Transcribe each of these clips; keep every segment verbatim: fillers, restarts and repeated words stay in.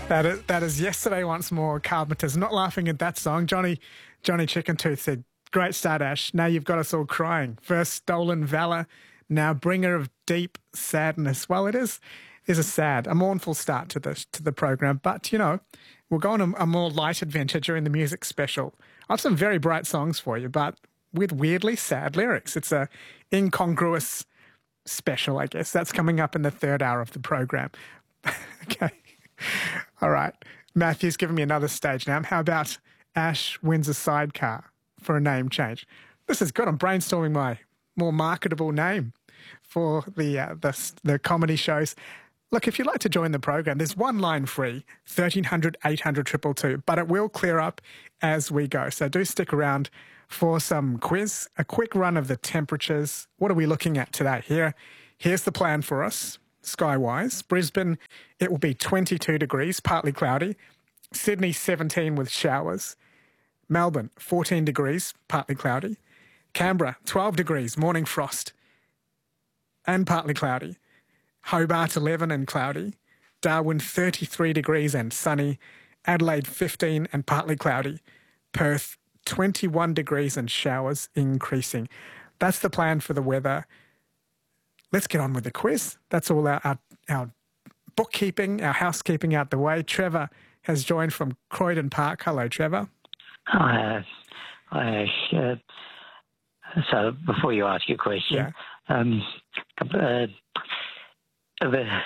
That is, that is Yesterday Once More, Carpenters. Not laughing at that song. Johnny Johnny Chickentooth said, great start, Ash. Now you've got us all crying. First Stolen Valor, now bringer of deep sadness. Well, it is is a sad, a mournful start to the, to the program. But, you know, we'll go on a, a more light adventure during the music special. I have some very bright songs for you, but with weirdly sad lyrics. It's a incongruous special, I guess. That's coming up in the third hour of the program. Okay. All right. Matthew's given me another stage now. How about Ash wins a sidecar for a name change? This is good. I'm brainstorming my more marketable name for the, uh, the, the comedy shows. Look, if you'd like to join the program, there's one line free, thirteen hundred, eight hundred, two two two, but it will clear up as we go. So do stick around for some quiz, a quick run of the temperatures. What are we looking at today? Here, here's the plan for us. Sky-wise, Brisbane, it will be twenty-two degrees, partly cloudy. Sydney, seventeen with showers. Melbourne, fourteen degrees, partly cloudy. Canberra, twelve degrees, morning frost and partly cloudy. Hobart, eleven and cloudy. Darwin, thirty-three degrees and sunny. Adelaide, fifteen and partly cloudy. Perth, twenty-one degrees and showers increasing. That's the plan for the weather. Let's get on with the quiz. That's all our, our, our bookkeeping, our housekeeping out the way. Trevor has joined from Croydon Park. Hello, Trevor. Hi. Hi. Uh, so before you ask your question, Yeah. um, uh, uh,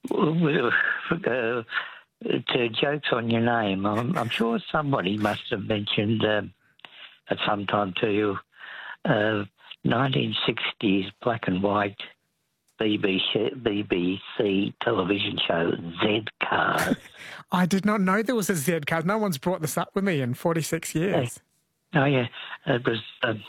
uh, to jokes on your name, I'm, I'm sure somebody must have mentioned um, at some time to you uh, nineteen sixties black and white B B C, B B C television show, Z Cars. I did not know there was a Z card. No one's brought this up with me in forty-six years. Oh, yeah. It was... Um,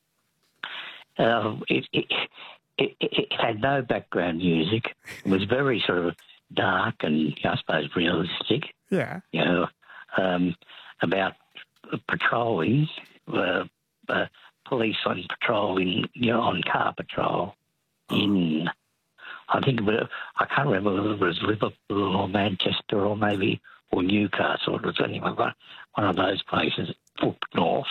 uh, it, it, it, it had no background music. It was very sort of dark and, I suppose, realistic. Yeah. You know, um, about patrolling, uh, uh, police on patrol, in, you know, on car patrol in... I think it was, I can't remember whether it was Liverpool or Manchester or maybe or Newcastle. It was anyway one, one of those places up north.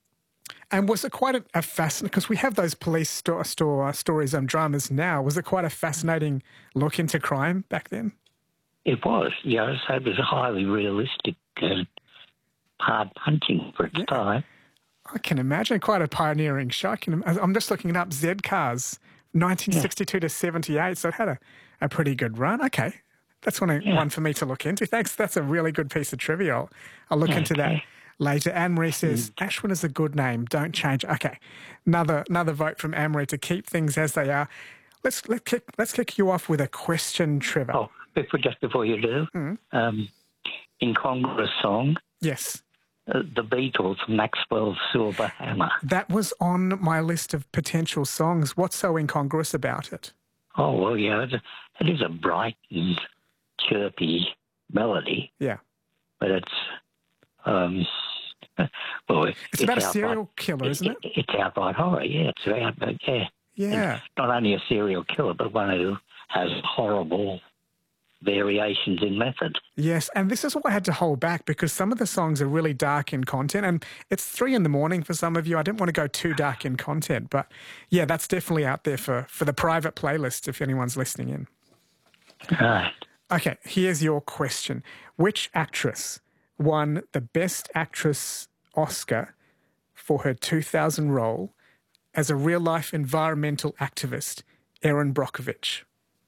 And was it quite a, a fascinating, because we have those police sto- store stories on dramas now, was it quite a fascinating look into crime back then? It was, you know, so it was highly realistic and hard punching for its Yeah. time. I can imagine quite a pioneering show. I can, I'm just looking it up, Z Cars, nineteen sixty-two yeah. to seventy-eight, so it had a, a pretty good run. Okay, that's one, yeah. one for me to look into. Thanks, that's a really good piece of trivia. I'll, I'll look okay. into that later. Anne-Marie says, mm. Ashwin is a good name, don't change. Okay, another another vote from Anne-Marie to keep things as they are. Let's, let's, kick, let's kick you off with a question, Trevor. Oh, before, just before you do, mm. um, incongruous song. Yes. Uh, the Beatles, Maxwell's Silver Hammer. That was on my list of potential songs. What's so incongruous about it? Oh, well, yeah, it, it is a bright and chirpy melody. Yeah. But it's, um, well... It's, it's about a serial killer, isn't it? it? It's outright horror, yeah. It's about, yeah. Yeah. And not only a serial killer, but one who has horrible variations in method. Yes, and this is what I had to hold back because some of the songs are really dark in content, and it's three in the morning for some of you. I didn't want to go too dark in content, but yeah, that's definitely out there for, for the private playlist if anyone's listening in. Right. Okay, here's your question. Which actress won the Best Actress Oscar for her two thousand role as a real-life environmental activist, Erin Brockovich?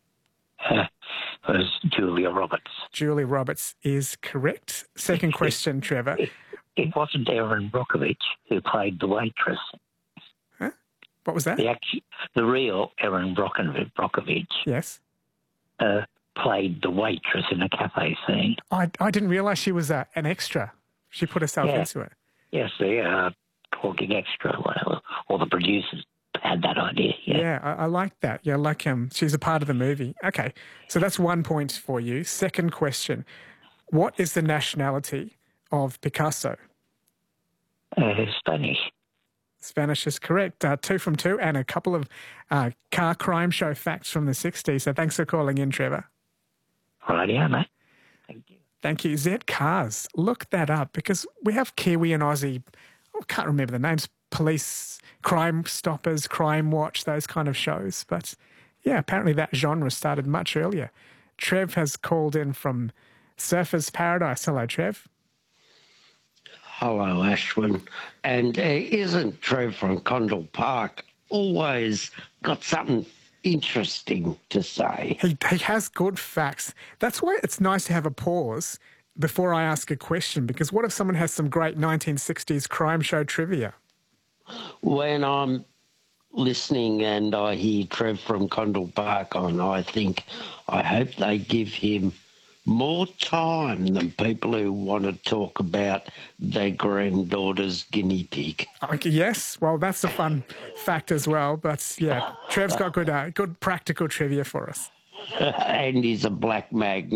Uh, it was Julia Roberts. Julia Roberts is correct. Second question, Trevor. It, it wasn't Erin Brockovich who played the waitress. Huh? What was that? The, actu- the real Erin Brockovich yes. uh, played the waitress in a cafe scene. I, I didn't realise she was a, an extra. She put herself yeah. into it. Yes, the uh, talking extra, whatever, or the producers had that idea. Yeah, yeah I, I like that. Yeah, like um, she's a part of the movie. Okay, so that's one point for you. Second question. What is the nationality of Picasso? Uh, Spanish. Spanish is correct. Uh, two from two and a couple of uh, car crime show facts from the sixties. So thanks for calling in, Trevor. Rightio, mate. Thank you. Thank you. Z Cars. Look that up because we have Kiwi and Aussie, I can't remember the names, police, Crime Stoppers, Crime Watch, those kind of shows. But yeah, apparently that genre started much earlier. Trev has called in from Surfers Paradise. Hello, Trev. Hello, Ashwin. And uh, isn't Trev from Condell Park always got something interesting to say? He, he has good facts. That's why it's nice to have a pause before I ask a question, because what if someone has some great nineteen sixties crime show trivia? When I'm listening and I hear Trev from Condell Park on, I think, I hope they give him more time than people who want to talk about their granddaughter's guinea pig. Okay, yes, well, that's a fun fact as well. But yeah, Trev's got good, uh, good practical trivia for us. And he's a black magnet.